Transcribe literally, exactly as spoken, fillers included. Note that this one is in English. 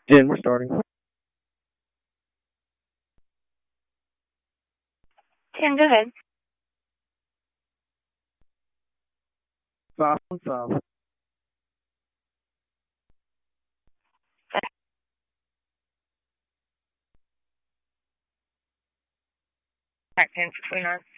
And we're starting. Tim, go ahead. Five point five. Back ten for twenty-nine.